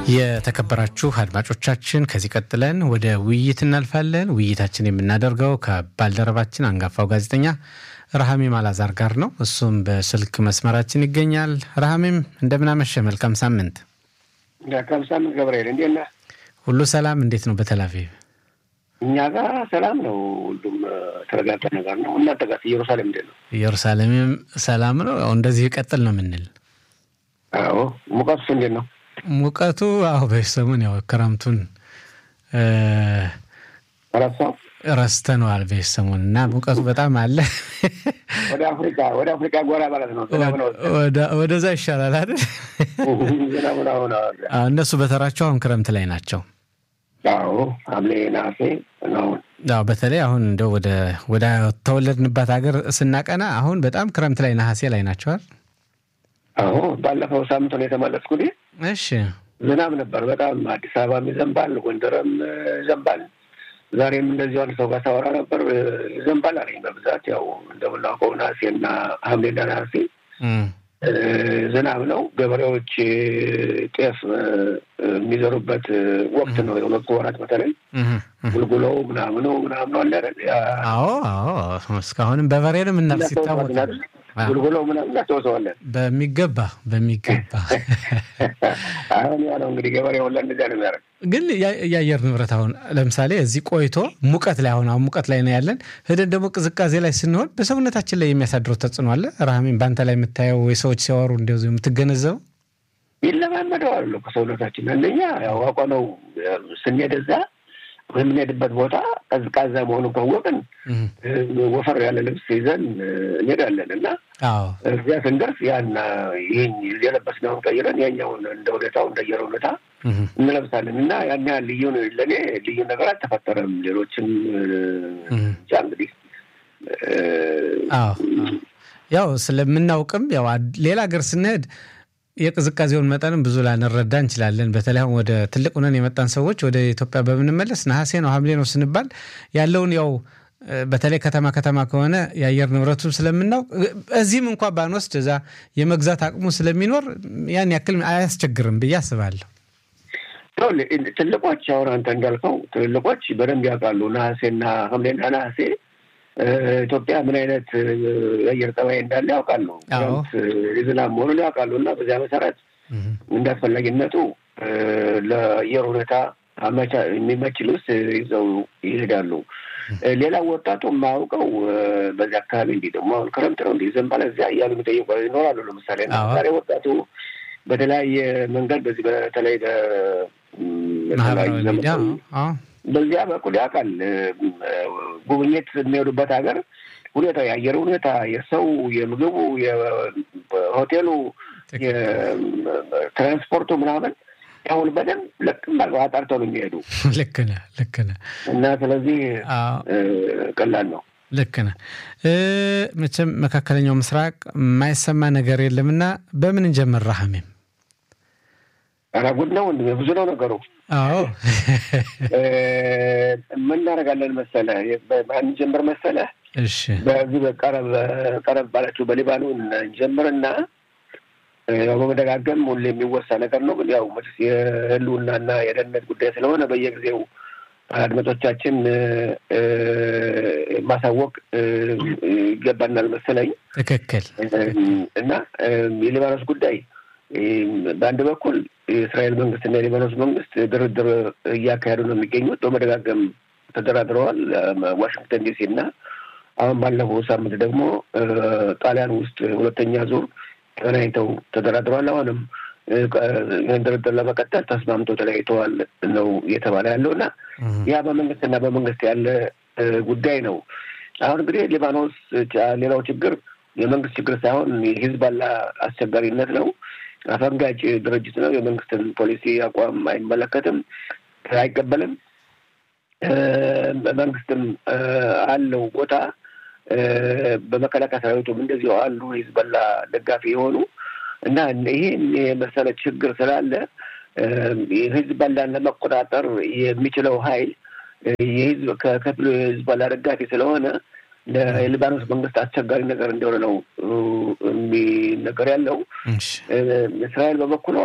የተከበራችሁ አድማጮቻችን ከዚህ ቀጥለን ወደ ውይይት እናልፋለን። ውይይታችን የምናደርገው ከባልደረባችን አንጋፋው ጋዜጠኛ ረሃሚም አላዛር ጋር ነው። እሱም በስልክ መስመራችን ይገኛል። ረሃሚም እንደምን አመሸ? መልካም ሳምንት። መልካም ሳምንት ገብርኤል፣ እንዴት ነህ? ሁሉ ሰላም? እንዴት ነው በቴል አቪቭ? እኛ ጋር ሰላም ነው፣ ሁሉም ተረጋጋ ነገር ነው። እናንተ ጋር ኢየሩሳሌም እንዴት ነው? ኢየሩሳሌምም ሰላም ነው። እንደዚህ ይቀጥል ነው የምንል። አዎ። ሙቀቱስ እንዴት ነው? ሙቀቱ በሰሙን ያው ክረምቱን ረስተነዋል በሰሙን እና ሙቀቱ በጣም አለ። ወደ አፍሪካ ጎራ ማለት ነው። ወደዛ ይሻላል አይደል? እነሱ በተራቸው አሁን ክረምት ላይ ናቸው። አዎ፣ ሐምሌ ነሐሴ ነው። አዎ፣ በተለይ አሁን እንደው ወደ ተወለድንባት ሀገር ስናቀና አሁን በጣም ክረምት ላይ ነሐሴ ላይ ናቸው አይደል? አዎ፣ ባለፈው ሳምንት ነው የተመለስኩት። እሺ፣ ዝናብ ነበር በጣም። አዲስ አበባም ይዘንባል፣ ጎንደርም ይዘንባል። ዛሬም እንደዚሁ አንድ ሰው ጋር ሳወራ ነበር፣ ይዘንባል አለኝ። በብዛት ያው እንደምናውቀው ነሐሴና ሐምሌና ነሐሴ ዝናብ ነው። ገበሬዎች ጤፍ የሚዘሩበት ወቅት ነው። የሁለቱ ወራት በተለይ ጉልጉሎው ምናምኑ አለ አይደል? አዎ፣ እስካሁንም በበሬ ነው የምናርስ ይታወቃል። ጉልጉሎው ምናምን እናስተውሰዋለን በሚገባ አሁን ያ ነው እንግዲህ ገበሬው ሁላ እንደዚያ ነው የሚያደርግ። ግን የአየር ንብረት አሁን ለምሳሌ እዚህ ቆይቶ ሙቀት ላይ አሁን ሙቀት ላይ ነው ያለን፣ ሄደን ደግሞ ቅዝቃዜ ላይ ስንሆን በሰውነታችን ላይ የሚያሳድረው ተጽዕኖ አለ። ረሃሚን ባንተ ላይ የምታየው ወይ ሰዎች ሲያወሩ እንደዚህ የምትገነዘበው? ይለማመደዋል ከሰውነታችን። አንደኛ ያው አቋነው ስንሄድ እዛ የምንሄድበት ቦታ ቀዝቃዛ መሆኑን ካወቅን ወፈር ያለ ልብስ ይዘን እንሄዳለን እና እዚያ ስንደርስ ያና ይህን የለበስነውን ቀይረን ያኛውን እንደ ሁኔታው እንደየር ሁኔታ እንለብሳለን እና ያን ያህል ለእኔ ልዩ ነገር አልተፈጠረም። ሌሎችም ቻ እንግዲህ ያው ስለምናውቅም ያው ሌላ ሀገር ስንሄድ የቅዝቃዜውን መጠንም ብዙ ላንረዳ እንችላለን። በተለይ ወደ ትልቅ ሆነን የመጣን ሰዎች ወደ ኢትዮጵያ በምንመለስ ነሐሴ ነው ሐምሌ ነው ስንባል ያለውን ያው በተለይ ከተማ ከሆነ የአየር ንብረቱን ስለምናውቅ እዚህም እንኳን ባንወስድ እዛ የመግዛት አቅሙ ስለሚኖር ያን ያክል አያስቸግርም ብዬ አስባለሁ። ትልቆች አሁን አንተ እንዳልከው ትልቆች በደንብ ያውቃሉ። ነሐሴና ሐምሌና ነሐሴ ኢትዮጵያ ምን አይነት የአየር ጠባይ እንዳለ ያውቃሉ። ዝናብ መሆኑን ያውቃሉ እና በዚያ መሰረት እንዳስፈላጊነቱ ለአየር ሁኔታ የሚመች ልብስ ይዘው ይሄዳሉ። ሌላው ወጣቱ የማያውቀው በዚህ አካባቢ እንዲህ ደግሞ አሁን ክረምት ነው እንዲህ ዘንባል እዚያ እያሉ የሚጠይቁ ይኖራሉ። ለምሳሌ ዛሬ ወጣቱ በተለያየ መንገድ በዚህ በተለይ በዚያ በኩል ያውቃል። ጉብኝት የሚሄዱበት ሀገር ሁኔታ፣ የአየር ሁኔታ፣ የሰው፣ የምግቡ፣ የሆቴሉ፣ የትራንስፖርቱ ምናምን ያሁን በደንብ ልቅም አድርገው አጣርተው ነው የሚሄዱ። ልክ ነህ እና ስለዚህ ቀላል ነው። ልክ ነህ። መቼም መካከለኛው ምስራቅ የማይሰማ ነገር የለምና በምን እንጀምር ረሃሚም? ኧረ ጉድ ነው፣ ብዙ ነው ነገሩ። አዎ ምን እናደርጋለን መሰለህ? ማን ጀምር መሰለህ? እሺ፣ በዚህ ቀረብ ባላችሁ በሊባኖን ጀምርና ያው በመደጋገም ሁሌ የሚወሳ ነገር ነው። ግን ያው መቼስ የህልውናና የደህንነት ጉዳይ ስለሆነ በየጊዜው አድማጮቻችን ማሳወቅ ይገባናል መሰለኝ። ትክክል። እና የሊባኖስ ጉዳይ በአንድ በኩል የእስራኤል መንግስትና የሊባኖስ መንግስት ድርድር እያካሄዱ ነው የሚገኙት። በመደጋገም ተደራድረዋል ዋሽንግተን ዲሲ እና አሁን ባለፈው ሳምንት ደግሞ ጣሊያን ውስጥ ሁለተኛ ዙር ተገናኝተው ተደራድረዋል። አሁንም ይህን ድርድር ለመቀጠል ተስማምቶ ተለያይተዋል ነው እየተባለ ያለው እና ያ በመንግስትና በመንግስት ያለ ጉዳይ ነው። አሁን እንግዲህ ሊባኖስ ሌላው ችግር የመንግስት ችግር ሳይሆን የሂዝቦላ አስቸጋሪነት ነው። አፈንጋጭ ድርጅት ነው። የመንግስትን ፖሊሲ አቋም አይመለከትም፣ አይቀበልም። መንግስትም አለው ቦታ በመከላከያ ሰራዊቱም እንደዚሁ አሉ ሂዝቦላ ደጋፊ የሆኑ እና ይሄን የመሰለ ችግር ስላለ ሂዝቦላን ለመቆጣጠር የሚችለው ኃይል የህዝብ ከክፍሉ ሂዝቦላ ደጋፊ ስለሆነ ለሊባኖስ መንግስት አስቸጋሪ ነገር እንደሆነ ነው የሚነገር ያለው። እስራኤል በበኩሏ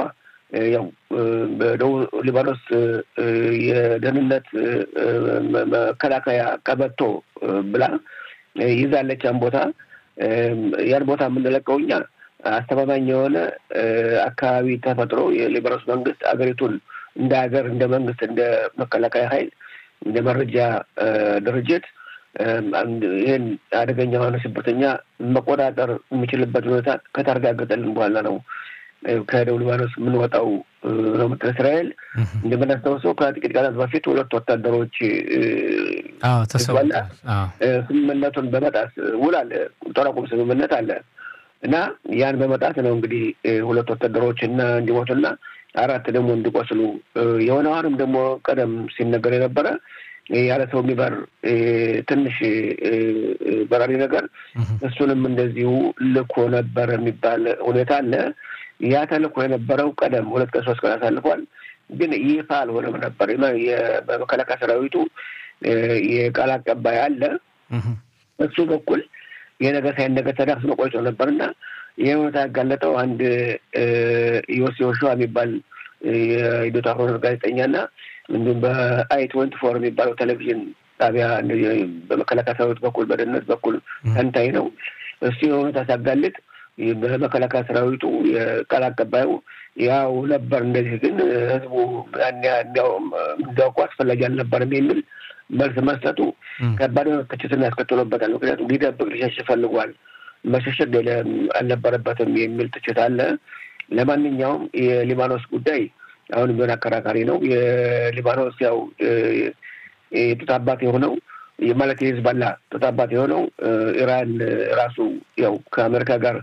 ያው በደቡብ ሊባኖስ የደህንነት መከላከያ ቀበቶ ብላ ይዛለች ያን ቦታ የምንለቀው እኛ አስተማማኝ የሆነ አካባቢ ተፈጥሮ የሊባኖስ መንግስት አገሪቱን እንደ ሀገር እንደ መንግስት እንደ መከላከያ ኃይል እንደ መረጃ ድርጅት ይህን አደገኛ የሆነ ሽብርተኛ መቆጣጠር የሚችልበት ሁኔታ ከተረጋገጠልን በኋላ ነው ከደቡብ ሊባኖስ የምንወጣው ነው። እስራኤል እንደምናስታውሰው ከጥቂት ቀናት በፊት 2 ወታደሮች ተሰውተዋል። ስምምነቱን በመጣስ ውል አለ፣ ጦር አቁም ስምምነት አለ እና ያን በመጣስ ነው እንግዲህ 2 ወታደሮችና እንዲሞቱና 4 ደግሞ እንዲቆስሉ የሆነውንም ደግሞ ቀደም ሲነገር የነበረ ያለ ሰው የሚበር ትንሽ በራሪ ነገር እሱንም እንደዚሁ ልኮ ነበር የሚባል ሁኔታ አለ። ያ ተልኮ የነበረው ቀደም 2-3 ቀን አሳልፏል። ግን ይፋ አልሆነም ነበር። በመከላከያ ሰራዊቱ የቃል አቀባይ አለ። እሱ በኩል የነገር ሳይነገር ተዳፍኖ ቆይቶ ነበርና ይሄ ሁኔታ ያጋለጠው አንድ ዮሴፍ የሚባል የኢዶታ ሆነ ጋዜጠኛና እንዲሁም በአይ24 የሚባለው ቴሌቪዥን ጣቢያ በመከላከያ ሰራዊት በኩል በደህንነት በኩል ተንታኝ ነው። እሱ ሁኔታ ሲያጋልጥ በመከላከያ ሰራዊቱ የቃል አቀባዩ ያው ነበር እንደዚህ ግን ህዝቡ እንዲያውቁ አስፈላጊ አልነበረም የሚል መልስ መስጠቱ ከባድ ትችትን ያስከትሎበታል። ምክንያቱም ሊደብቅ ሊሸሽ ፈልጓል፣ መሸሸግ አልነበረበትም የሚል ትችት አለ። ለማንኛውም የሊባኖስ ጉዳይ አሁንም ቢሆን አከራካሪ ነው። የሊባኖስ ያው የጡት አባት የሆነው ማለት የሂዝቦላ ጡት አባት የሆነው ኢራን ራሱ ያው ከአሜሪካ ጋር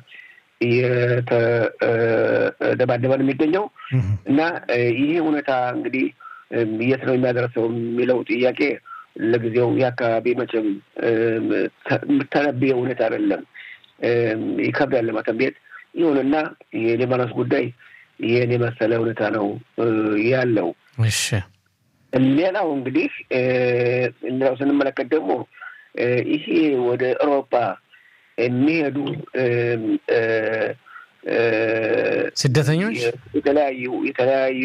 የተደባደበ ነው የሚገኘው እና ይሄ ሁኔታ እንግዲህ የት ነው የሚያደርሰው የሚለው ጥያቄ ለጊዜው የአካባቢ መቼም ተነብየ ሁኔታ አይደለም፣ ይከብዳል ለመተንበይ። ይሁንና የሊባኖስ ጉዳይ ይህን የመሰለ ሁኔታ ነው ያለው። እሺ ሌላው እንግዲህ እንደው ስንመለከት ደግሞ ይሄ ወደ አውሮፓ የሚሄዱ ስደተኞች የተለያዩ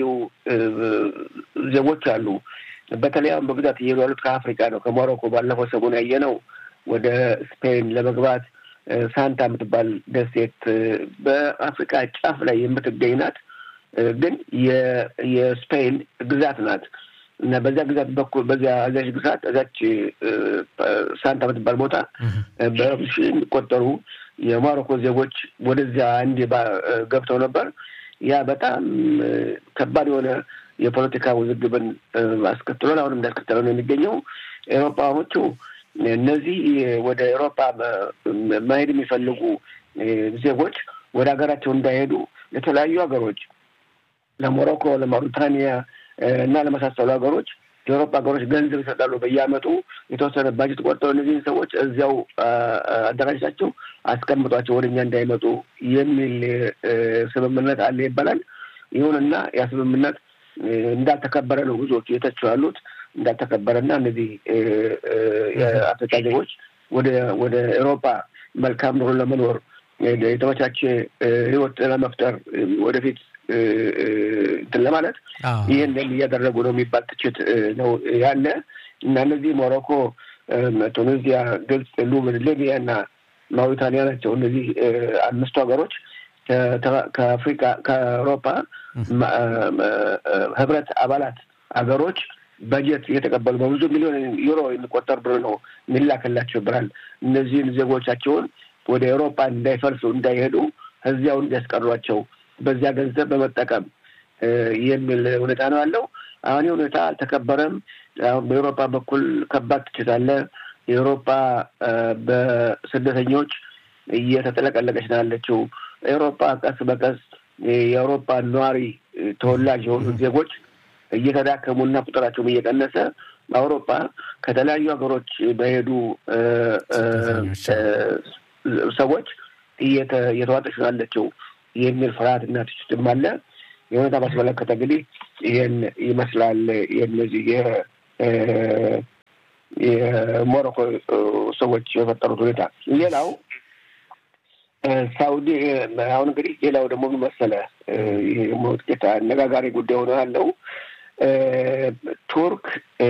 ዜጎች አሉ። በተለይ አሁን በብዛት እየሄዱ ያሉት ከአፍሪካ ነው። ከሞሮኮ ባለፈው ሰሞኑን ያየነው ወደ ስፔን ለመግባት ሳንታ የምትባል ደሴት በአፍሪካ ጫፍ ላይ የምትገኝ ናት። ግን የስፔን ግዛት ናት እና በዛ ግዛት በኩል በዛች ግዛት እዛች ሳንታ የምትባል ቦታ በሺ የሚቆጠሩ የሞሮኮ ዜጎች ወደዚያ አንድ ገብተው ነበር። ያ በጣም ከባድ የሆነ የፖለቲካ ውዝግብን አስከትሏል። አሁንም እንዳስከተለ ነው የሚገኘው። አውሮፓዎቹ እነዚህ ወደ አውሮፓ መሄድ የሚፈልጉ ዜጎች ወደ ሀገራቸው እንዳይሄዱ የተለያዩ ሀገሮች ለሞሮኮ፣ ለማውሪታኒያ እና ለመሳሰሉ ሀገሮች የአውሮፓ ሀገሮች ገንዘብ ይሰጣሉ። በየአመቱ የተወሰነ ባጀት ቆርጠው እነዚህን ሰዎች እዚያው አደራጅታቸው አስቀምጧቸው ወደኛ እንዳይመጡ የሚል ስምምነት አለ ይባላል። ይሁንና ያ ስምምነት እንዳልተከበረ ነው ብዙዎቹ የተቹ ያሉት። እንዳልተከበረና እነዚህ የአፍሪካ ዜጎች ወደ አውሮፓ መልካም ኑሮ ለመኖር የተመቻቸ ህይወት ለመፍጠር ወደፊት ለማለት ይሄን እያደረጉ ነው የሚባል ትችት ነው ያለ እና እነዚህ ሞሮኮ፣ ቱኒዚያ፣ ግብጽ፣ ሊቢያ እና ማውሪታኒያ ናቸው። እነዚህ 5 ሀገሮች ከአፍሪካ ከአውሮፓ ህብረት አባላት ሀገሮች በጀት እየተቀበሉ በብዙ ሚሊዮን ዩሮ የሚቆጠር ብር ነው የሚላክላቸው ብራል እነዚህን ዜጎቻቸውን ወደ አውሮፓ እንዳይፈልሱ እንዳይሄዱ እዚያው እንዲያስቀሯቸው በዚያ ገንዘብ በመጠቀም የሚል ሁኔታ ነው ያለው። አሁን ሁኔታ አልተከበረም። አሁን በአውሮፓ በኩል ከባድ ትችት አለ። የአውሮፓ በስደተኞች እየተጠለቀለቀች ነው ያለችው። አውሮፓ ቀስ በቀስ የአውሮፓ ነዋሪ ተወላጅ የሆኑ ዜጎች እየተዳከሙና ቁጥራቸውም እየቀነሰ አውሮፓ ከተለያዩ ሀገሮች በሄዱ ሰዎች እየተዋጠች ነው ያለችው የሚል ፍርሃትና ትችትም አለ። የሁኔታ ማስመለከተ እንግዲህ ይህን ይመስላል። የነዚህ የሞሮኮ ሰዎች የፈጠሩት ሁኔታ። ሌላው ሳውዲ አሁን እንግዲህ ሌላው ደግሞ መሰለ ይሄ ሞትከታ አነጋጋሪ ጉዳይ ሆኖ ያለው ቱርክ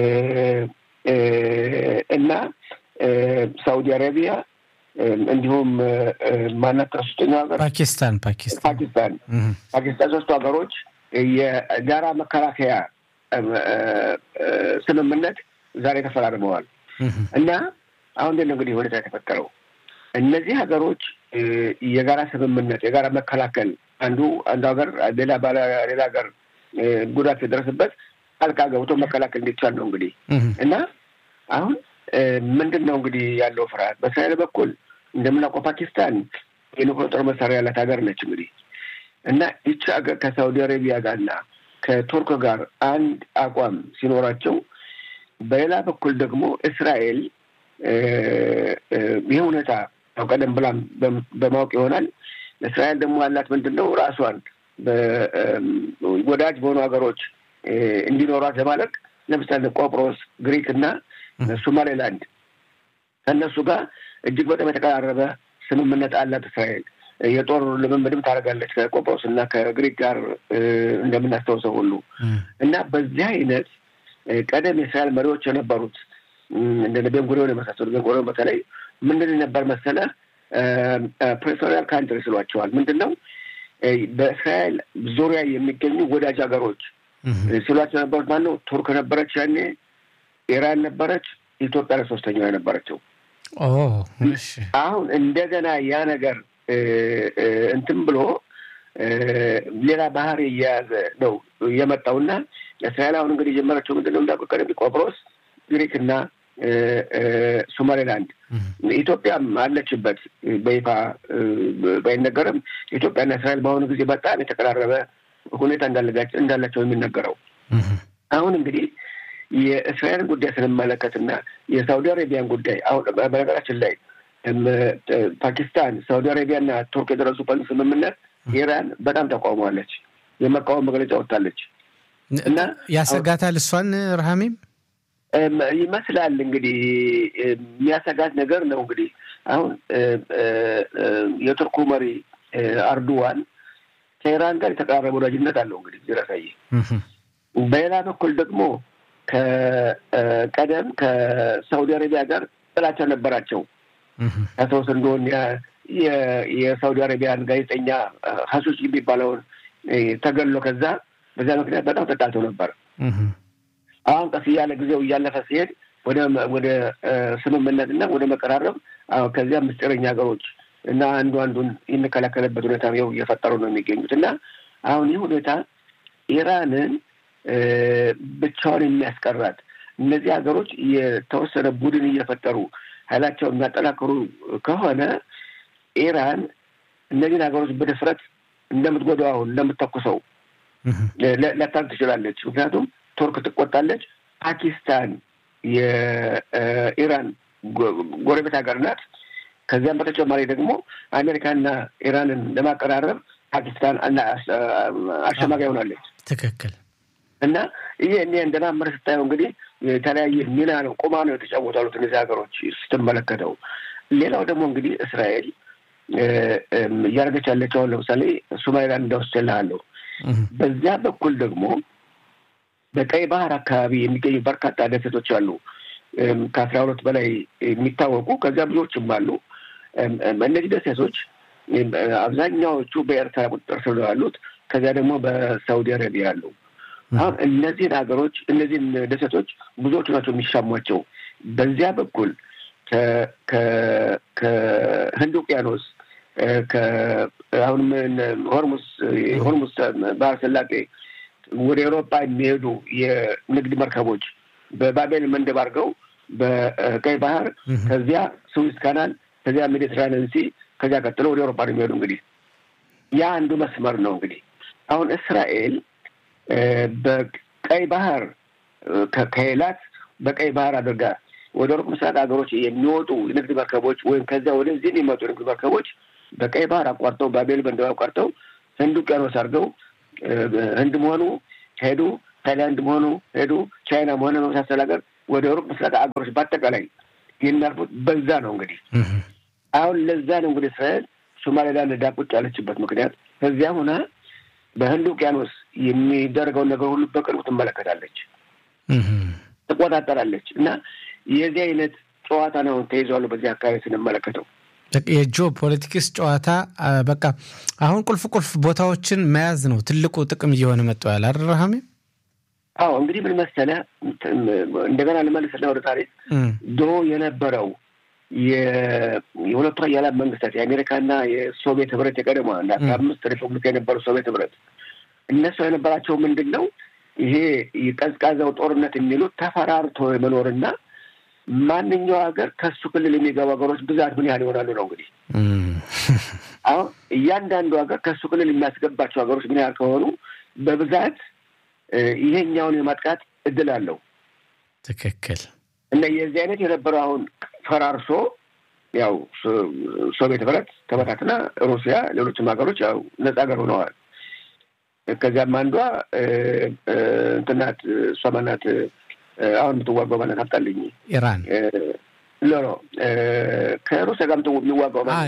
እና ሳውዲ አረቢያ እንዲሁም ማናት ሶስተኛው ሀገር ፓኪስታን ሶስቱ ሀገሮች የጋራ መከላከያ ስምምነት ዛሬ ተፈራርመዋል እና አሁን ደግሞ እንግዲህ ወደ ተፈጠረው እነዚህ ሀገሮች የጋራ ስምምነት የጋራ መከላከል አንዱ ሀገር ሌላ ሀገር ጉዳት ሲደርስበት አልቃ ገብቶ መከላከል እንዲቻል ነው እንግዲህ እና አሁን ምንድነው እንግዲህ ያለው ፍርሃት በእስራኤል በኩል እንደምናውቀው ፓኪስታን የኒውክሌር ጦር መሳሪያ ያላት ሀገር ነች እንግዲህ እና ይቺ ሀገር ከሳውዲ አረቢያ ጋርና ከቱርክ ጋር አንድ አቋም ሲኖራቸው በሌላ በኩል ደግሞ እስራኤል ይሄ ሁኔታ ቀደም ብላም በማወቅ ይሆናል እስራኤል ደግሞ ያላት ምንድነው ራሷን ወዳጅ በሆኑ ሀገሮች እንዲኖሯት ለማድረግ ለምሳሌ ቆጵሮስ ግሪክ እና ሶማሌላንድ ከነሱ ጋር እጅግ በጣም የተቀራረበ ስምምነት አላት እስራኤል የጦር ልምምድም ታደርጋለች ከቆጵሮስ እና ከግሪክ ጋር እንደምናስተውሰው ሁሉ እና በዚህ አይነት ቀደም የእስራኤል መሪዎች የነበሩት እንደ ቤንጉሪዮን የመሳሰሉ ቤንጉሪዮን በተለይ ምንድን ነበር መሰለ ፕሪቶሪያል ካንትሪ ስሏቸዋል ምንድነው በእስራኤል ዙሪያ የሚገኙ ወዳጅ ሀገሮች ስሏቸው ነበሩት ማነው ቱርክ ነበረች ያኔ ኢራን ነበረች ኢትዮጵያ ለሶስተኛው የነበረችው እሺ አሁን እንደገና ያ ነገር እንትን ብሎ ሌላ ባህሪ የያዘ ነው የመጣውና እስራኤል አሁን እንግዲህ ጀመረችው ምንድነው እንዳቆቀረ ቆጵሮስ ግሪክ እና ሶማሌላንድ ኢትዮጵያም አለችበት በይፋ ባይነገርም ኢትዮጵያና እስራኤል በአሁኑ ጊዜ በጣም የተቀራረበ ሁኔታ እንዳላቸው የሚነገረው አሁን እንግዲህ የእስራኤል ጉዳይ ስንመለከትና የሳውዲ አረቢያን ጉዳይ አሁን በነገራችን ላይ ፓኪስታን ሳውዲ አረቢያና ቱርክ የደረሱበት ስምምነት ኢራን በጣም ተቃውሟለች የመቃወም መግለጫ ወጣለች እና ያሰጋታል እሷን ረሃሚም ይመስላል እንግዲህ የሚያሰጋት ነገር ነው እንግዲህ አሁን የቱርኩ መሪ አርዶዋን ከኢራን ጋር የተቀራረበ ወዳጅነት አለው እንግዲህ ይራሳይ በሌላ በኩል ደግሞ ከቀደም ከሳውዲ አረቢያ ጋር ጥላቻ ነበራቸው አቶስ እንደሆነ የሳውዲ አረቢያን ጋዜጠኛ ሐሱስ የሚባለውን ተገሎ ከዛ በዛ ምክንያት በጣም ተጣልተው ነበር አሁን ቀስ ያለ ጊዜው እያለፈ ሲሄድ ወደ ስምምነትና ወደ መቀራረብ ከዚያ ምስጢረኛ ሀገሮች እና አንዱን የሚከላከለበት ሁኔታ ነው እየፈጠሩ ነው የሚገኙት እና አሁን ይህ ሁኔታ ኢራንን ብቻውን የሚያስቀራት እነዚህ ሀገሮች የተወሰነ ቡድን እየፈጠሩ ኃይላቸውን የሚያጠናክሩ ከሆነ ኢራን እነዚህን ሀገሮች በድፍረት እንደምትጎዳው አሁን እንደምትተኩሰው ለታን ትችላለች ምክንያቱም ቱርክ ትቆጣለች ፓኪስታን የኢራን ጎረቤት ሀገር ናት ከዚያም በተጨማሪ ደግሞ አሜሪካና ኢራንን ለማቀራረብ ፓኪስታን አሸማጋይ ሆናለች ትክክል እና ይሄ እንደማመር ስታየው እንግዲህ የተለያየ ሚና ነው ቆማ ነው የተጫወታሉት እነዚህ ሀገሮች ስትመለከተው ሌላው ደግሞ እንግዲህ እስራኤል ያርገች ያለችው ለምሳሌ ሶማሊላንድ እንደወሰለሃለሁ በዚያ በኩል ደግሞ በቀይ ባህር አካባቢ የሚገኙ በርካታ ደሴቶች አሉ ከ12 በላይ የሚታወቁ ከዚያ ብዙዎችም አሉ እነዚህ ደሴቶች አብዛኛዎቹ በኤርትራ ቁጥጥር ስር ያሉት ከዚያ ደግሞ በሳውዲ አረቢያ አሉ አሁን እነዚህን ሀገሮች እነዚህን ደሴቶች ብዙዎቹ ናቸው የሚሻሟቸው በዚያ በኩል ከህንድ ውቅያኖስ አሁን ሆርሙዝ ባህረ ሰላጤ ወደ አውሮፓ የሚሄዱ የንግድ መርከቦች በባቤል መንደብ አድርገው በቀይ ባህር ከዚያ ስዊዝ ካናል ከዚያ ሜዲትራኒያን ሲ ከዚያ ቀጥሎ ወደ አውሮፓ የሚሄዱ እንግዲህ ያ አንዱ መስመር ነው እንግዲህ አሁን እስራኤል በቀይ ባህር ከሄላት በቀይ ባህር አድርጋ ወደ ሩቅ ምስራቅ ሀገሮች የሚወጡ ንግድ መርከቦች ወይም ከዚያ ወደዚህ የሚመጡ ንግድ መርከቦች በቀይ ባህር አቋርጠው ባቤል መንደብ አቋርጠው ህንድ ውቅያኖስ አድርገው ህንድ መሆኑ ሄዱ ታይላንድ መሆኑ ሄዱ ቻይና መሆኑ መሳሰል ሀገር ወደ ሩቅ ምስራቅ ሀገሮች በአጠቃላይ የሚያልፉት በዛ ነው እንግዲህ አሁን ለዛ ነው እንግዲህ እስራኤል ሶማሌላንድ ዳቁጭ ያለችበት ምክንያት ከዚያ ሆና በህንድ ውቅያኖስ የሚደረገው ነገር ሁሉ በቅርቡ ትመለከታለች፣ ትቆጣጠራለች። እና የዚህ አይነት ጨዋታ ነው ተይዟል በዚህ አካባቢ ስንመለከተው። የጂኦ ፖለቲክስ ጨዋታ በቃ አሁን ቁልፍ ቦታዎችን መያዝ ነው ትልቁ ጥቅም እየሆነ መጥቷል አይደል ረሃሜ? አዎ እንግዲህ ምን መሰለህ እንደገና ልመልስልህ ወደ ታሪክ። ድሮ የነበረው የሁለቱ ኃያላን መንግስታት የአሜሪካና የሶቪየት ህብረት የቀደሙ አንድ 15 ሪፐብሊክ የነበሩ ሶቪየት ህብረት እነሱ የነበራቸው ምንድን ነው ይሄ የቀዝቃዛው ጦርነት የሚሉት ተፈራርቶ መኖርና ማንኛው ሀገር ከሱ ክልል የሚገቡ ሀገሮች ብዛት ምን ያህል ይሆናሉ ነው እንግዲህ። አሁን እያንዳንዱ ሀገር ከሱ ክልል የሚያስገባቸው ሀገሮች ምን ያህል ከሆኑ በብዛት ይሄኛውን የማጥቃት እድል አለው። ትክክል። እና የዚህ አይነት የነበረው አሁን ፈራርሶ ያው ሶቪየት ህብረት ተበታትና ሩሲያ ሌሎችም ሀገሮች ያው ነፃ ሀገር ሆነዋል። ከዚያም አንዷ እንትናት ሶማናት አሁን የምትዋጋው ማለት አጣልኝ ኢራን ሎሮ ከሩሲያ ጋር የምትዋጋው ማለት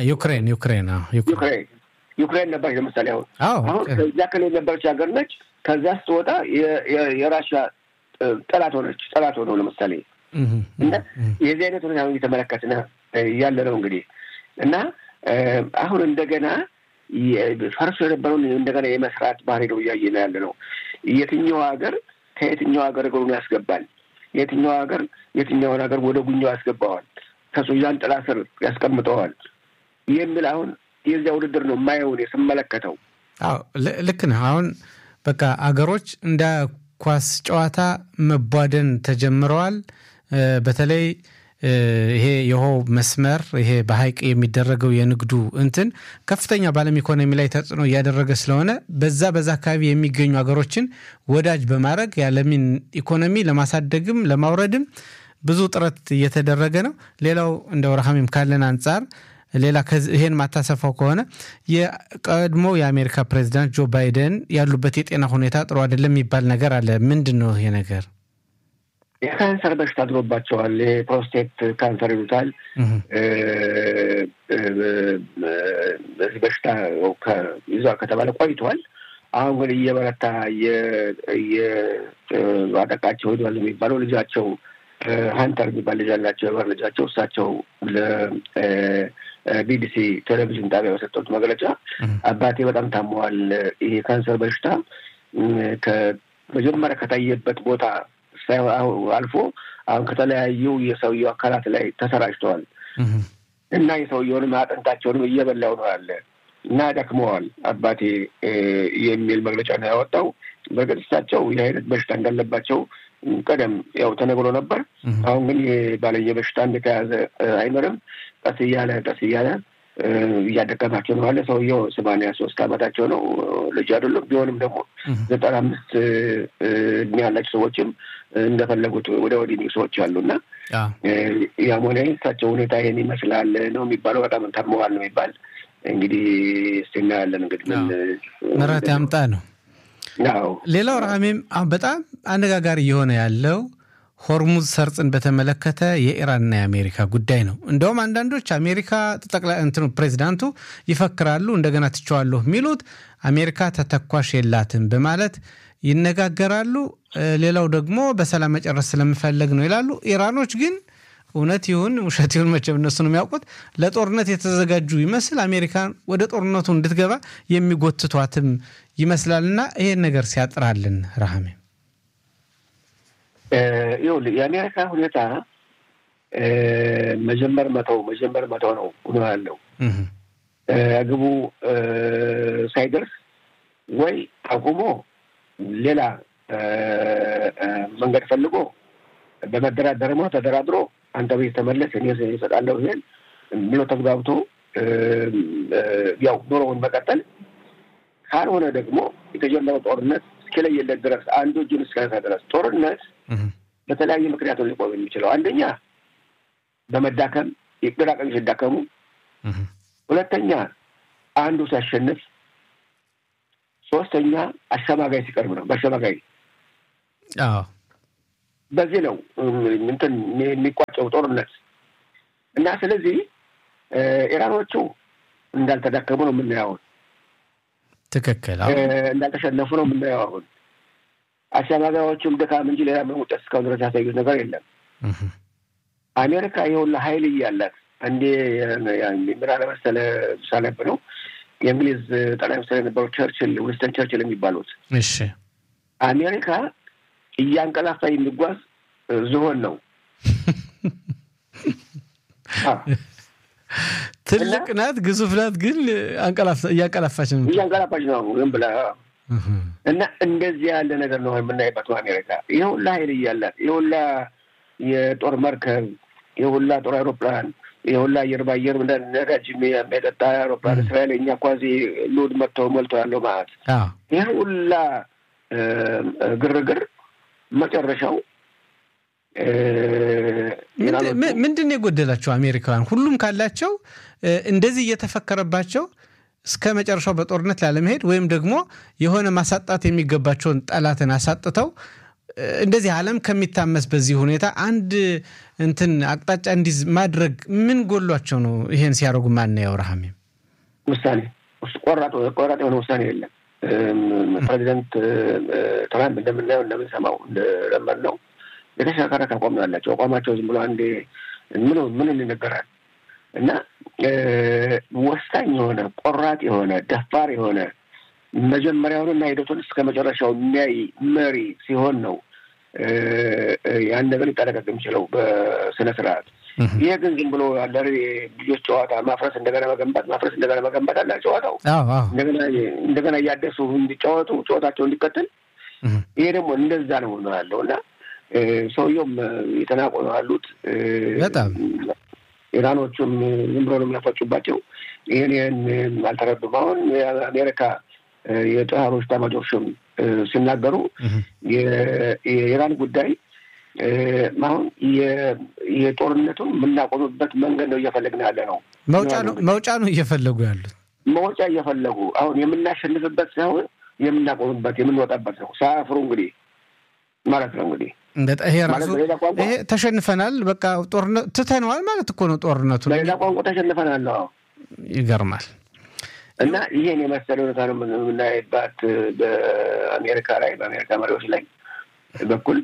ዩክሬን ነበር ለምሳሌ አሁን ከዚያ ክልል ነበረች ሀገር ነች። ከዛ ስትወጣ የራሽያ ጠላት ሆነው ለምሳሌ እና የዚህ አይነት ሁኔታ እየተመለከትን ያለ ነው እንግዲህ። እና አሁን እንደገና ፈርሶ የነበረውን እንደገና የመስራት ባህሪ ነው እያየን ያለ ነው። የትኛው ሀገር ከየትኛው ሀገር እግሩን ያስገባል፣ የትኛውን ሀገር ወደ ጉኛው ያስገባዋል፣ ከሱዳን ጥላ ስር ያስቀምጠዋል የሚል አሁን የዚያ ውድድር ነው የማየውን ስመለከተው። አዎ ልክ ነህ። አሁን በቃ አገሮች እንደ ኳስ ጨዋታ መቧደን ተጀምረዋል። በተለይ ይሄ የውሃው መስመር ይሄ በሐይቅ የሚደረገው የንግዱ እንትን ከፍተኛ በዓለም ኢኮኖሚ ላይ ተጽዕኖ እያደረገ ስለሆነ በዛ አካባቢ የሚገኙ ሀገሮችን ወዳጅ በማድረግ የዓለምን ኢኮኖሚ ለማሳደግም ለማውረድም ብዙ ጥረት እየተደረገ ነው። ሌላው እንደ ወርሃሚም ካለን አንጻር ሌላ ይሄን ማታሰፋው ከሆነ የቀድሞ የአሜሪካ ፕሬዝዳንት ጆ ባይደን ያሉበት የጤና ሁኔታ ጥሩ አይደለም የሚባል ነገር አለ። ምንድነው ይሄ ነገር? የካንሰር በሽታ አድሮባቸዋል። የፕሮስቴት ካንሰር ይሉታል። በዚህ በሽታ ይዟል ከተባለ ቆይቷል። አሁን ግን እየበረታ አጠቃቸው ሄዷል የሚባለው ልጃቸው ሀንተር የሚባል ልጅ አላቸው። የበር ልጃቸው እሳቸው ለቢቢሲ ቴሌቪዥን ጣቢያ በሰጡት መግለጫ አባቴ በጣም ታመዋል። ይሄ ካንሰር በሽታ ከመጀመሪያ ከታየበት ቦታ አልፎ አሁን ከተለያዩ የሰውየው አካላት ላይ ተሰራጭተዋል እና የሰውየውንም አጥንታቸውንም እየበላው ነው ያለ እና ደክመዋል አባቴ የሚል መግለጫ ነው ያወጣው። በግልጽ እሳቸው የአይነት በሽታ እንዳለባቸው ቀደም ያው ተነግሮ ነበር። አሁን ግን የባለየ በሽታ እንደተያዘ አይኖርም። ቀስ እያለ እያደቀማቸው ነው አለ። ሰውየው 83 ዓመታቸው ነው። ልጅ አይደሉም። ቢሆንም ደግሞ 95 እድሜ ያላቸው ሰዎችም እንደፈለጉት ወዲህ ሰዎች አሉና ያም ሆነ እሳቸው ሁኔታ ይሄን ይመስላል ነው የሚባለው። በጣም ታመዋል ነው የሚባል። እንግዲህ እስቲ እናያለን እንግዲህ ምን ምራት ያምጣ ነው። ሌላው ረሃሜም አሁን በጣም አነጋጋሪ የሆነ ያለው ሆርሙዝ ሰርጽን በተመለከተ የኢራንና የአሜሪካ ጉዳይ ነው። እንደውም አንዳንዶች አሜሪካ ጠቅላይ ፕሬዝዳንቱ ይፈክራሉ እንደገና ትቸዋለሁ የሚሉት አሜሪካ ተተኳሽ የላትም በማለት ይነጋገራሉ። ሌላው ደግሞ በሰላም መጨረስ ስለምፈልግ ነው ይላሉ። ኢራኖች ግን እውነት ይሁን ውሸት ይሁን መቼም እነሱ ነው የሚያውቁት ለጦርነት የተዘጋጁ ይመስል አሜሪካን ወደ ጦርነቱ እንድትገባ የሚጎትቷትም ይመስላልና ይሄን ነገር ሲያጥራልን ረሃሜ የአሜሪካ ሁኔታ መጀመር መተው ነው ሆኖ ያለው። ግቡ ሳይደርስ ወይ አቁሞ ሌላ መንገድ ፈልጎ በመደራደር ተደራድሮ አንተ ቤት ተመለስ እኔ እሰጣለሁ ይሄን ብሎ ተግባብቶ ያው ኑሮውን መቀጠል ካልሆነ ደግሞ የተጀመረው ጦርነት እስከለየለት ድረስ አንዱ እጁን እስከያዘ ድረስ ጦርነት በተለያየ ምክንያት ሊቆም የሚችለው አንደኛ በመዳከም የቅራቀኝ ሲዳከሙ፣ ሁለተኛ አንዱ ሲያሸንፍ፣ ሶስተኛ አሸማጋይ ሲቀርብ ነው። በአሸማጋይ በዚህ ነው የሚቋጨው ጦርነት እና ስለዚህ ኢራኖቹ እንዳልተዳከሙ ነው የምናየው። ትክክል እንዳልተሸነፉ ነው የምናየው። አሁን አሸማጋዮቹም ድካም እንጂ ሌላ ምን ውጤት እስካሁን ድረስ ያሳዩት ነገር የለም። አሜሪካ የሁላ ኃይል እያላት እንዴ ምን አለ መሰለህ ሳለብ ነው የእንግሊዝ ጠቅላይ ሚኒስትር የነበረው ዊንስተን ቸርችል የሚባሉት እሺ አሜሪካ እያንቀላፋ የሚጓዝ ዝሆን ነው። ትልቅ ናት፣ ግዙፍ ናት፣ ግን እያንቀላፋች ነው ግን ብላ እና እንደዚህ ያለ ነገር ነው የምናይበት አሜሪካ። የሁላ ኃይል እያላት የሁላ የጦር መርከብ የሁላ ጦር አውሮፕላን የሁላ አየር ባየር ነዳጅ የሚያጠጣ አውሮፕላን እስራኤል እኛ ኳዚ ሎድ ሞልቶ ያለው ማለት ይህ ሁላ ግርግር መጨረሻው ምንድን ነው የጎደላቸው? አሜሪካውያን ሁሉም ካላቸው እንደዚህ እየተፈከረባቸው እስከ መጨረሻው በጦርነት ላለመሄድ ወይም ደግሞ የሆነ ማሳጣት የሚገባቸውን ጠላትን አሳጥተው እንደዚህ ዓለም ከሚታመስ በዚህ ሁኔታ አንድ እንትን አቅጣጫ እንዲዝ ማድረግ ምን ጎሏቸው ነው? ይሄን ሲያደርጉ ማን ነው ረሃሚም? ውሳኔ ቆራጥ የሆነ ውሳኔ የለም። ፕሬዚደንት ትራምፕ እንደምናየው እንደምንሰማው እንደለመድነው የተሻከረ አቋም ያላቸው አቋማቸው ዝም ብሎ አንዴ ምን ይነገራል እና ወሳኝ የሆነ ቆራጥ የሆነ ደፋር የሆነ መጀመሪያውንና ሂደቱን እስከ መጨረሻው የሚያይ መሪ ሲሆን ነው ያን ነገር ሊጠናቀቅ የሚችለው በስነ ስርዓት። ይሄ ግን ዝም ብሎ ያለ ልጆች ጨዋታ ማፍረስ እንደገና መገንባት አለ ጨዋታው እንደገና እያደሱ እንዲጫወቱ ጨዋታቸው እንዲቀጥል። ይሄ ደግሞ እንደዛ ነው ያለው እና ሰውየውም የተናቆ ነው ያሉት በጣም ኢራኖቹም ዝም ብሎ ነው የሚያፈጩባቸው። ይሄን አልተረዱም። አሁን የአሜሪካ የጦር ኤታማዦርሹም ሲናገሩ የኢራን ጉዳይ አሁን የጦርነቱን የምናቆምበት መንገድ ነው እየፈለግን ያለ ነው። መውጫ ነው እየፈለጉ ያሉት። መውጫ እየፈለጉ አሁን የምናሸንፍበት ሳይሆን የምናቆምበት የምንወጣበት ነው። ሳያፍሩ እንግዲህ ማለት ነው እንግዲህ ይሄ ራሱ ይሄ ተሸንፈናል በቃ ጦርነት ትተነዋል ማለት እኮ ነው ጦርነቱ። በሌላ ቋንቋ ተሸንፈናል። ይገርማል። እና ይሄን የመሰለ ሁኔታ ነው የምናይባት በአሜሪካ መሪዎች ላይ በኩል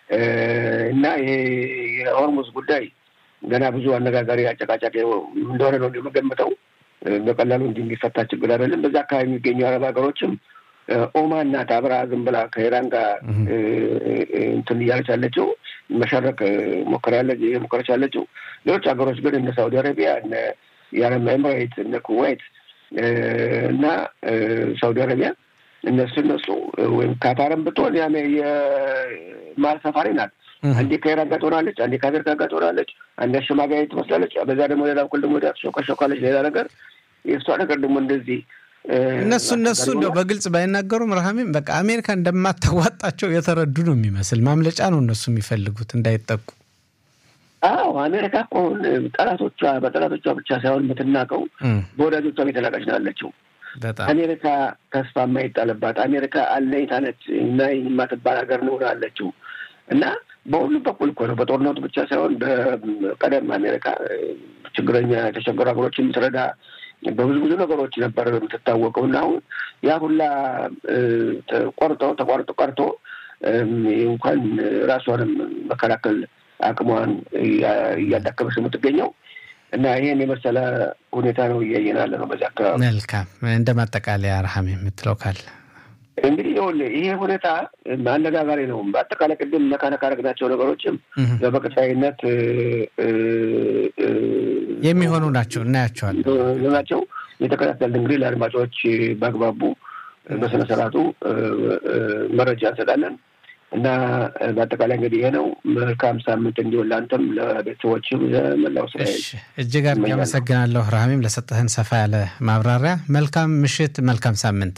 እና ይሄ የሆርሙዝ ጉዳይ ገና ብዙ አነጋጋሪ አጨቃጫቂ እንደሆነ ነው እንደምገምተው። በቀላሉ እንደሚፈታ ችግር አይደለም። በዛ አካባቢ የሚገኙ አረብ ሀገሮችም ኦማን ናት አብራ ዝም ብላ ከኢራን ጋር እንትን እያለች ያለችው መሸረቅ ሞከረች ያለችው። ሌሎች ሀገሮች ግን እነ ሳውዲ አረቢያ እነ የአረብ ኤምሬት እነ ኩዌት እና ሳውዲ አረቢያ እነሱ ወይም ካታርም ብትሆን የማል ሰፋሪ ናት። አንዴ ከኢራን ጋር ትሆናለች፣ አንዴ ከአሜሪካ ጋር ትሆናለች፣ አንዴ አሸማጋይ ትመስላለች። በዛ ደግሞ ሌላ በኩል ደግሞ ሾካለች ሌላ ነገር። የእሷ ነገር ደግሞ እንደዚህ እነሱ እንደው በግልጽ ባይናገሩም ረሃሚም በቃ አሜሪካ እንደማታዋጣቸው የተረዱ ነው የሚመስል። ማምለጫ ነው እነሱ የሚፈልጉት እንዳይጠቁ። አሜሪካ እኮ በጠላቶቿ ብቻ ሳይሆን የምትናቀው በወዳጆቿም የተናቀች ነው ያለችው። አሜሪካ ተስፋ የማይጣልባት አሜሪካ አለኝታ ነች እና የማትባል ሀገር ነው ያለችው እና በሁሉም በኩል እኮ ነው። በጦርነቱ ብቻ ሳይሆን በቀደም አሜሪካ ችግረኛ የተቸገሩ ሀገሮችን የምትረዳ በብዙ ነገሮች ነበር የምትታወቀው እና አሁን ያ ሁላ ተቋርጦ እንኳን ራሷንም መከላከል አቅሟን እያዳከመች ነው የምትገኘው እና ይሄን የመሰለ ሁኔታ ነው እያየናለ ነው በዛ አካባቢ። መልካም እንደ ማጠቃለያ ረሃም የምትለው ካለ እንግዲህ ይሄ ሁኔታ አነጋጋሪ ነው። በአጠቃላይ ቅድም መካነካ አረግናቸው ነገሮችም በቀጣይነት የሚሆኑ ናቸው እናያቸዋለን ናቸው። የተከታተልን እንግዲህ ለአድማጮች በአግባቡ በስነ ስርዓቱ መረጃ እንሰጣለን እና በአጠቃላይ እንግዲህ ይሄ ነው። መልካም ሳምንት እንዲሆን ለአንተም ለቤተሰቦችም ለመላው እስራኤል እጅግ አድርጌ አመሰግናለሁ ረሃሚም ለሰጠህን ሰፋ ያለ ማብራሪያ። መልካም ምሽት፣ መልካም ሳምንት።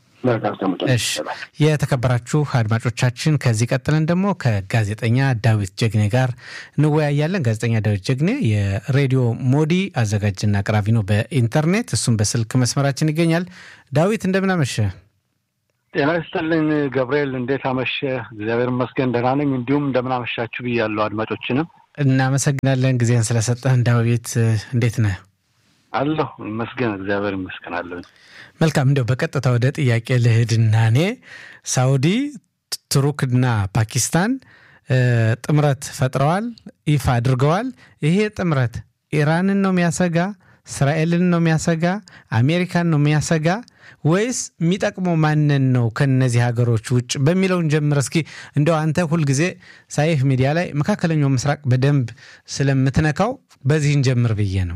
የተከበራችሁ አድማጮቻችን ከዚህ ቀጥለን ደግሞ ከጋዜጠኛ ዳዊት ጀግኔ ጋር እንወያያለን። ጋዜጠኛ ዳዊት ጀግኔ የሬዲዮ ሞዲ አዘጋጅና አቅራቢ ነው በኢንተርኔት። እሱም በስልክ መስመራችን ይገኛል። ዳዊት እንደምን አመሸ? ጤና ይስጥልኝ ገብርኤል፣ እንዴት አመሸ? እግዚአብሔር ይመስገን ደህና ነኝ። እንዲሁም እንደምን አመሻችሁ ብያለሁ አድማጮችንም። እናመሰግናለን ጊዜን ስለሰጠህን ዳዊት። እንዴት ነህ? አለሁ መስገን እግዚአብሔር ይመስገናለሁ። መልካም እንደው በቀጥታ ወደ ጥያቄ ልሂድና እኔ ሳውዲ ቱርክና ፓኪስታን ጥምረት ፈጥረዋል ይፋ አድርገዋል። ይሄ ጥምረት ኢራንን ነው የሚያሰጋ እስራኤልን ነው የሚያሰጋ አሜሪካን ነው የሚያሰጋ ወይስ የሚጠቅመው ማንን ነው ከነዚህ ሀገሮች ውጭ በሚለውን ጀምር እስኪ። እንደው አንተ ሁሉ ጊዜ ሳይፍ ሚዲያ ላይ መካከለኛው ምስራቅ በደንብ ስለምትነካው በዚህን ጀምር ብዬ ነው።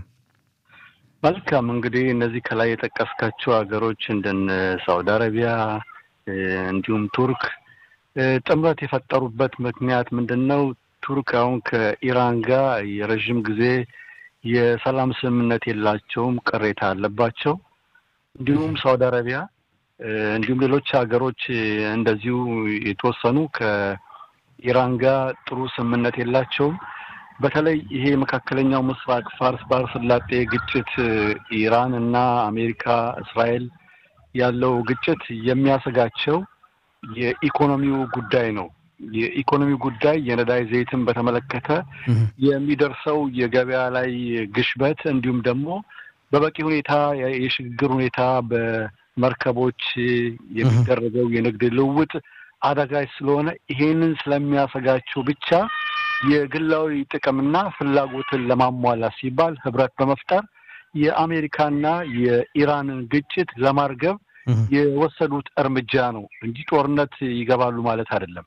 መልካም እንግዲህ እነዚህ ከላይ የጠቀስካቸው ሀገሮች እንደነ ሳውዲ አረቢያ እንዲሁም ቱርክ ጥምረት የፈጠሩበት ምክንያት ምንድነው? ቱርክ አሁን ከኢራን ጋር የረጅም ጊዜ የሰላም ስምምነት የላቸውም፣ ቅሬታ አለባቸው። እንዲሁም ሳውዲ አረቢያ እንዲሁም ሌሎች ሀገሮች እንደዚሁ የተወሰኑ ከኢራን ጋር ጥሩ ስምምነት የላቸውም። በተለይ ይሄ መካከለኛው ምስራቅ ፋርስ ባህረ ሰላጤ ግጭት ኢራን እና አሜሪካ እስራኤል ያለው ግጭት የሚያሰጋቸው የኢኮኖሚው ጉዳይ ነው። የኢኮኖሚው ጉዳይ የነዳጅ ዘይትን በተመለከተ የሚደርሰው የገበያ ላይ ግሽበት እንዲሁም ደግሞ በበቂ ሁኔታ የሽግግር ሁኔታ በመርከቦች የሚደረገው የንግድ ልውውጥ አዳጋች ስለሆነ ይሄንን ስለሚያሰጋቸው ብቻ የግላዊ ጥቅምና ፍላጎትን ለማሟላት ሲባል ህብረት በመፍጠር የአሜሪካና የኢራንን ግጭት ለማርገብ የወሰዱት እርምጃ ነው እንጂ ጦርነት ይገባሉ ማለት አይደለም።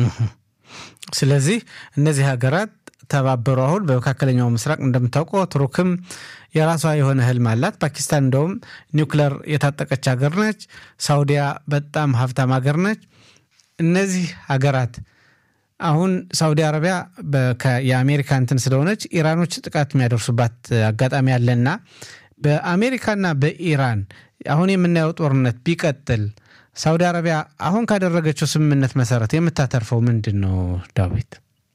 ስለዚህ እነዚህ ሀገራት ተባበሩ። አሁን በመካከለኛው ምስራቅ እንደምታውቀው ቱርክም የራሷ የሆነ ህልም አላት። ፓኪስታን እንደውም ኒውክሌር የታጠቀች ሀገር ነች። ሳውዲያ በጣም ሀብታም ሀገር ነች። እነዚህ ሀገራት አሁን ሳውዲ አረቢያ የአሜሪካ እንትን ስለሆነች ኢራኖች ጥቃት የሚያደርሱባት አጋጣሚ አለና በአሜሪካና በኢራን አሁን የምናየው ጦርነት ቢቀጥል ሳውዲ አረቢያ አሁን ካደረገችው ስምምነት መሰረት የምታተርፈው ምንድነው ዳዊት?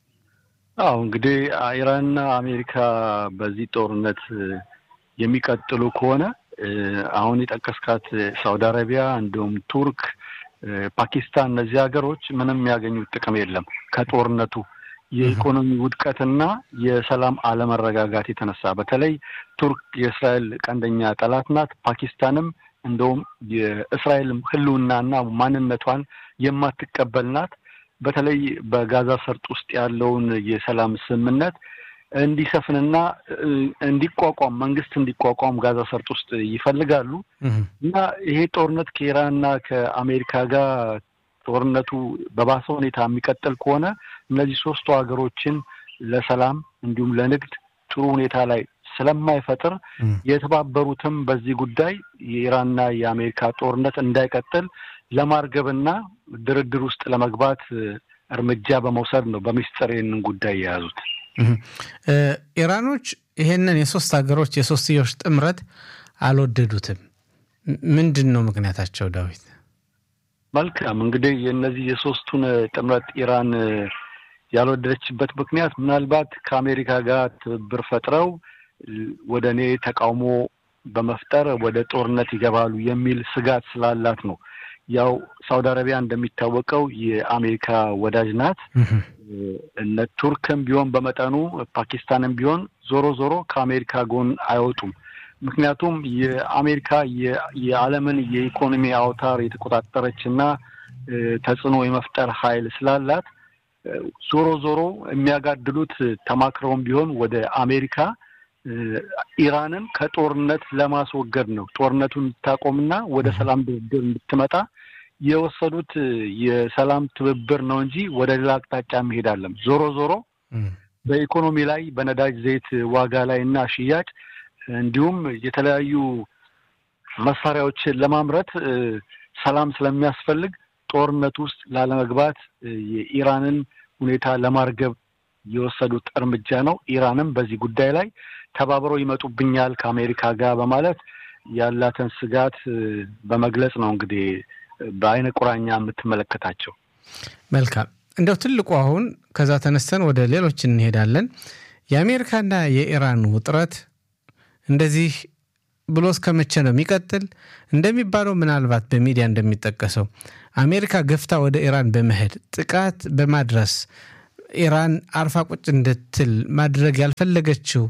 እንግዲህ ኢራንና አሜሪካ በዚህ ጦርነት የሚቀጥሉ ከሆነ አሁን የጠቀስካት ሳውዲ አረቢያ እንዲሁም ቱርክ፣ ፓኪስታን እነዚህ ሀገሮች ምንም የሚያገኙት ጥቅም የለም ከጦርነቱ የኢኮኖሚ ውድቀትና የሰላም አለመረጋጋት የተነሳ። በተለይ ቱርክ የእስራኤል ቀንደኛ ጠላት ናት። ፓኪስታንም እንደውም የእስራኤል ህልውናና ማንነቷን የማትቀበል ናት። በተለይ በጋዛ ሰርጥ ውስጥ ያለውን የሰላም ስምምነት እንዲሰፍንና እንዲቋቋም መንግስት እንዲቋቋም ጋዛ ሰርጥ ውስጥ ይፈልጋሉ እና ይሄ ጦርነት ከኢራንና ከአሜሪካ ጋር ጦርነቱ በባሰ ሁኔታ የሚቀጥል ከሆነ እነዚህ ሶስቱ ሀገሮችን ለሰላም እንዲሁም ለንግድ ጥሩ ሁኔታ ላይ ስለማይፈጥር የተባበሩትም በዚህ ጉዳይ የኢራንና የአሜሪካ ጦርነት እንዳይቀጥል ለማርገብና ድርድር ውስጥ ለመግባት እርምጃ በመውሰድ ነው በሚስጥር ይህንን ጉዳይ የያዙት። ኢራኖች ይሄንን የሶስት ሀገሮች የሶስትዮሽ ጥምረት አልወደዱትም። ምንድነው ምክንያታቸው ዳዊት? መልካም እንግዲህ የነዚህ የሶስቱን ጥምረት ኢራን ያልወደደችበት ምክንያት ምናልባት ከአሜሪካ ጋር ትብብር ፈጥረው ወደኔ ተቃውሞ በመፍጠር ወደ ጦርነት ይገባሉ የሚል ስጋት ስላላት ነው። ያው ሳውዲ አረቢያ እንደሚታወቀው የአሜሪካ ወዳጅ ናት። እነ ቱርክም ቢሆን በመጠኑ ፓኪስታንም ቢሆን ዞሮ ከአሜሪካ ጎን አይወጡም። ምክንያቱም የአሜሪካ የዓለምን የኢኮኖሚ አውታር የተቆጣጠረችና ተጽዕኖ የመፍጠር ኃይል ስላላት ዞሮ የሚያጋድሉት ተማክረውም ቢሆን ወደ አሜሪካ ኢራንን ከጦርነት ለማስወገድ ነው። ጦርነቱን ታቆምና ወደ ሰላም ድርድር እንድትመጣ የወሰዱት የሰላም ትብብር ነው እንጂ ወደ ሌላ አቅጣጫ መሄድ አይደለም። ዞሮ በኢኮኖሚ ላይ በነዳጅ ዘይት ዋጋ ላይና ሽያጭ እንዲሁም የተለያዩ መሳሪያዎችን ለማምረት ሰላም ስለሚያስፈልግ ጦርነት ውስጥ ላለመግባት የኢራንን ሁኔታ ለማርገብ የወሰዱት እርምጃ ነው። ኢራንም በዚህ ጉዳይ ላይ ተባብረው ይመጡብኛል ከአሜሪካ ጋር በማለት ያላትን ስጋት በመግለጽ ነው እንግዲህ በአይነ ቁራኛ የምትመለከታቸው። መልካም እንደው ትልቁ አሁን ከዛ ተነስተን ወደ ሌሎች እንሄዳለን። የአሜሪካና የኢራን ውጥረት እንደዚህ ብሎ እስከመቼ ነው የሚቀጥል? እንደሚባለው ምናልባት በሚዲያ እንደሚጠቀሰው አሜሪካ ገፍታ ወደ ኢራን በመሄድ ጥቃት በማድረስ ኢራን አርፋ ቁጭ እንድትል ማድረግ ያልፈለገችው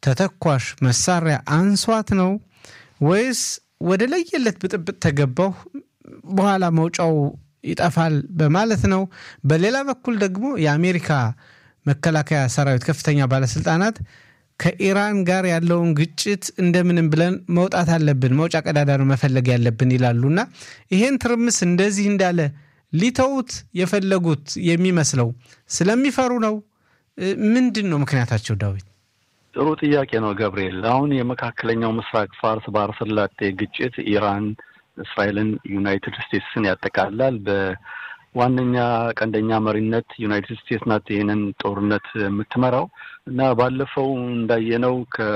ተተኳሽ መሳሪያ አንሷት ነው ወይስ ወደ ለየለት ብጥብጥ ተገባው በኋላ መውጫው ይጣፋል በማለት ነው? በሌላ በኩል ደግሞ የአሜሪካ መከላከያ ሰራዊት ከፍተኛ ባለስልጣናት ከኢራን ጋር ያለውን ግጭት እንደምንም ብለን መውጣት አለብን፣ መውጫ ቀዳዳን መፈለግ ያለብን ይላሉና ይሄን ትርምስ እንደዚህ እንዳለ ሊተውት የፈለጉት የሚመስለው ስለሚፈሩ ነው? ምንድነው ምክንያታቸው ዳዊት? ጥሩ ጥያቄ ነው ገብርኤል። አሁን የመካከለኛው ምስራቅ ፋርስ ባህረ ሰላጤ ግጭት ኢራን፣ እስራኤልን፣ ዩናይትድ ስቴትስን ያጠቃልላል። በዋነኛ ቀንደኛ መሪነት ዩናይትድ ስቴትስ ናት ይህንን ጦርነት የምትመራው እና ባለፈው እንዳየነው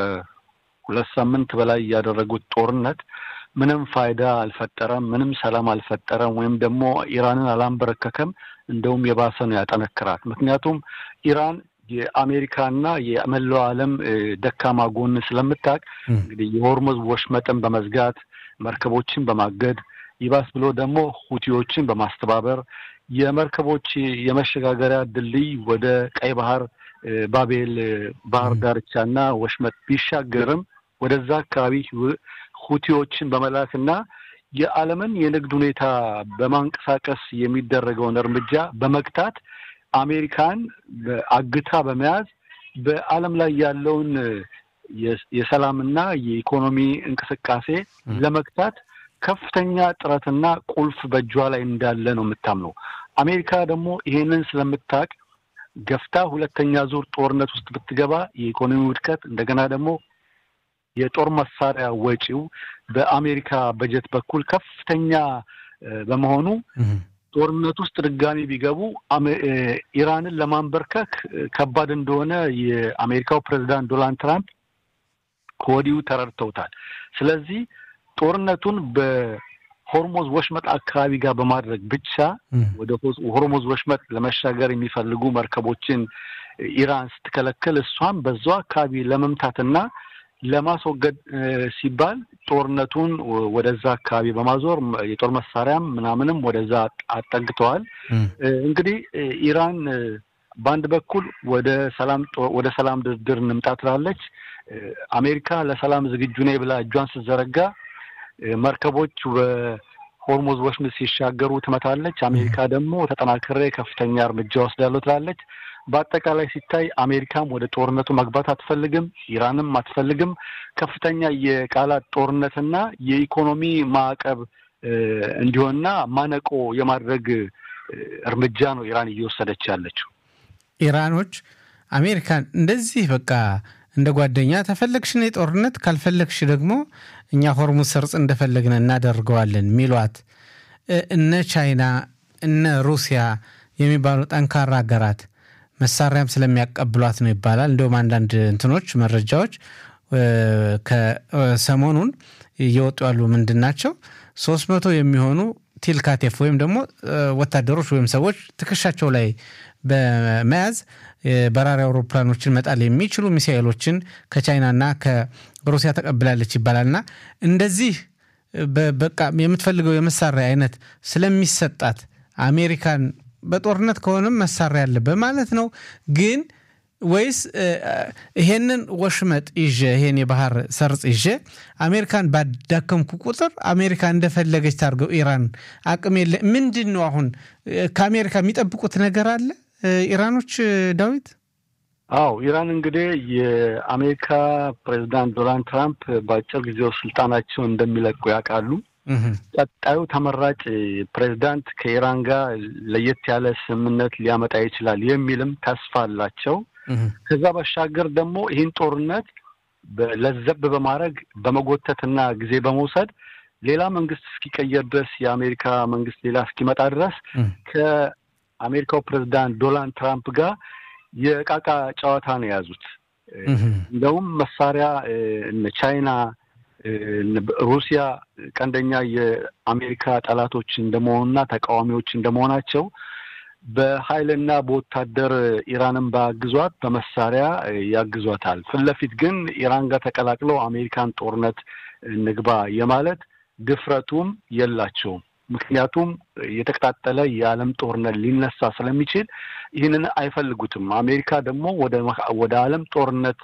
ከ2 ሳምንት በላይ ያደረጉት ጦርነት ምንም ፋይዳ አልፈጠረም፣ ምንም ሰላም አልፈጠረም፣ ወይም ደግሞ ኢራንን አላንበረከከም። እንደውም የባሰ ነው ያጠነክራት። ምክንያቱም ኢራን የአሜሪካና የመላው ዓለም ደካማ ጎን ስለምታውቅ እንግዲህ የሆርሙዝ ወሽመጥን በመዝጋት መርከቦችን በማገድ ይባስ ብሎ ደግሞ ሁቲዎችን በማስተባበር የመርከቦች የመሸጋገሪያ ድልድይ ወደ ቀይ ባህር ባቤል ባህር ዳርቻና ወሽመጥ ቢሻገርም ወደዛ አካባቢ ሁቲዎችን በመላክና የዓለምን የንግድ ሁኔታ በማንቀሳቀስ የሚደረገውን እርምጃ በመግታት አሜሪካን አግታ በመያዝ በዓለም ላይ ያለውን የሰላምና የኢኮኖሚ እንቅስቃሴ ለመግታት ከፍተኛ ጥረትና ቁልፍ በእጇ ላይ እንዳለ ነው የምታምነው። አሜሪካ ደግሞ ይሄንን ስለምታውቅ ገፍታ ሁለተኛ ዙር ጦርነት ውስጥ ብትገባ የኢኮኖሚ ውድቀት እንደገና ደግሞ የጦር መሳሪያ ወጪው በአሜሪካ በጀት በኩል ከፍተኛ በመሆኑ ጦርነት ውስጥ ድጋሚ ቢገቡ ኢራንን ለማንበርከክ ከባድ እንደሆነ የአሜሪካው ፕሬዝዳንት ዶናልድ ትራምፕ ከወዲሁ ተረድተውታል። ስለዚህ ጦርነቱን በሆርሙዝ ወሽመጥ አካባቢ ጋር በማድረግ ብቻ ወደ ሆርሙዝ ወሽመጥ ለመሻገር የሚፈልጉ መርከቦችን ኢራን ስትከለክል እሷም በዛው አካባቢ ለመምታትና ለማስወገድ ሲባል ጦርነቱን ወደዛ አካባቢ በማዞር የጦር መሳሪያም ምናምንም ወደዛ አጠግተዋል። እንግዲህ ኢራን በአንድ በኩል ወደ ሰላም ድርድር እንምጣ ትላለች። አሜሪካ ለሰላም ዝግጁ ነኝ ብላ እጇን ስትዘረጋ መርከቦች በሆርሙዝ ወሽመጥ ሲሻገሩ ትመታለች። አሜሪካ ደግሞ ተጠናክሬ ከፍተኛ እርምጃ ወስዳለሁ ትላለች። በአጠቃላይ ሲታይ አሜሪካም ወደ ጦርነቱ መግባት አትፈልግም፣ ኢራንም አትፈልግም። ከፍተኛ የቃላት ጦርነትና የኢኮኖሚ ማዕቀብ እንዲሆንና ማነቆ የማድረግ እርምጃ ነው ኢራን እየወሰደች ያለችው። ኢራኖች አሜሪካን እንደዚህ በቃ እንደ ጓደኛ ተፈለግሽ ነው ጦርነት ካልፈለግሽ ደግሞ እኛ ሆርሙዝ ሰርጽ እንደፈለግነ እናደርገዋለን ሚሏት እነ ቻይና እነ ሩሲያ የሚባሉ ጠንካራ ሀገራት መሳሪያም ስለሚያቀብሏት ነው ይባላል። እንደውም አንዳንድ እንትኖች መረጃዎች ከሰሞኑን እየወጡ ያሉ ምንድናቸው 300 የሚሆኑ ቲልካቴፍ ወይም ደግሞ ወታደሮች ወይም ሰዎች ትከሻቸው ላይ በመያዝ በራሪ አውሮፕላኖችን መጣል የሚችሉ ሚሳኤሎችን ከቻይናና ከሩሲያ ተቀብላለች ይባላልና እንደዚህ በቃ የምትፈልገው የመሳሪያ አይነት ስለሚሰጣት አሜሪካን በጦርነት ከሆነም መሳሪያ ያለ በማለት ነው። ግን ወይስ ይሄንን ወሽመጥ ይዤ ይሄን የባህር ሰርጽ ይዤ አሜሪካን ባዳከምኩ ቁጥር አሜሪካ እንደፈለገች ታርገው ኢራን አቅም የለ ምንድነው? አሁን ከአሜሪካ የሚጠብቁት ነገር አለ ኢራኖች ዳዊት? አዎ ኢራን እንግዲህ የአሜሪካ ፕሬዝዳንት ዶናልድ ትራምፕ በአጭር ጊዜ ስልጣናቸው እንደሚለቁ ያውቃሉ። ቀጣዩ ተመራጭ ፕሬዝዳንት ከኢራን ጋር ለየት ያለ ስምምነት ሊያመጣ ይችላል የሚልም ተስፋ አላቸው። ከዛ በሻገር ደግሞ ይህን ጦርነት ለዘብ በማድረግ በመጎተትና ጊዜ በመውሰድ ሌላ መንግስት እስኪቀየር ድረስ የአሜሪካ መንግስት ሌላ እስኪመጣ ድረስ ከአሜሪካው ፕሬዝዳንት ዶናልድ ትራምፕ ጋር የቃቃ ጨዋታ ነው የያዙት። እንደውም መሳሪያ እነ ቻይና ሩሲያ ቀንደኛ የአሜሪካ ጠላቶች እንደመሆኑና ተቃዋሚዎች እንደመሆናቸው በኃይልና በወታደር ኢራንን ባግዟት በመሳሪያ ያግዟታል። ፍለፊት ግን ኢራን ጋር ተቀላቅለው አሜሪካን ጦርነት ንግባ የማለት ድፍረቱም የላቸውም። ምክንያቱም የተከታተለ የዓለም ጦርነት ሊነሳ ስለሚችል ይህንን አይፈልጉትም። አሜሪካ ደግሞ ወደ ዓለም ጦርነት